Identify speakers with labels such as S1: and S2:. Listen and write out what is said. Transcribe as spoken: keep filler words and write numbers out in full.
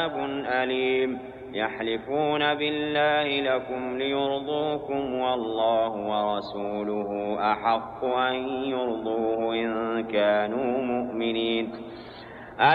S1: عذاب أليم يحلفون بالله لكم ليرضوكم والله ورسوله أحق أن يرضوه إن كانوا مؤمنين